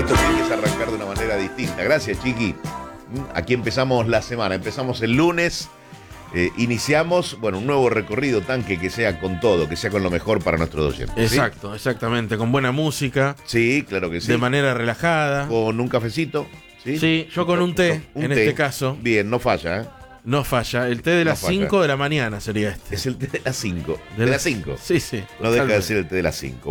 esto tiene que arrancar de una manera distinta. Gracias, Chiqui. Aquí empezamos la semana, empezamos el lunes. Iniciamos, bueno, un nuevo recorrido tanque que sea con todo, que sea con lo mejor para nuestros oyentes. Exacto, ¿sí? Exactamente, con buena música. Sí, claro que sí. De manera relajada. Con un cafecito. Sí, yo con un té, en este caso. Bien, no falla, ¿eh? No falla. El té de las 5 de la mañana sería este. Es el té de las 5. De las 5. Sí, sí. No deja de ser el té de las 5.